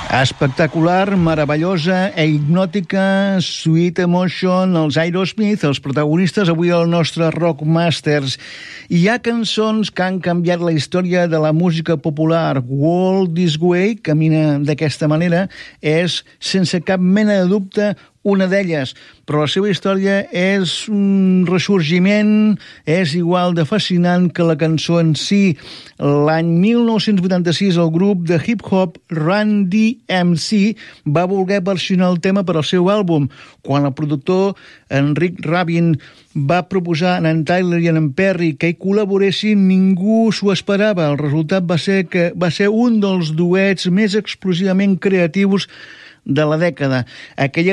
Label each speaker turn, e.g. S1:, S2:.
S1: Espectacular, meravellosa e hipnòtica, Sweet Emotion, els Aerosmith, els protagonistes avui al nostre Rock Masters. Hi ha cançons que han canviat la història de la música popular. Walk This Way, Camina d'aquesta manera, és, sense cap mena de dubte, una d'elles, però la seva història és un ressorgiment, és igual de fascinant que la cançó en si. L'any 1986 el grup de hip-hop Run DMC va voler versionar el tema per al seu àlbum. Quan el productor Enric Rubin va proposar a en Tyler i a en Perry que hi col·laboressin, ningú s'ho esperava. El resultat va ser un dels duets més explosivament creatius de la dècada. Aquella